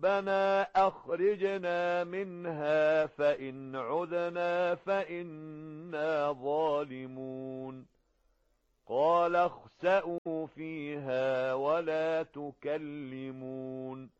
ربنا أخرجنا منها فإن عدنا فإنا ظالمون قال اخسأوا فيها ولا تكلمون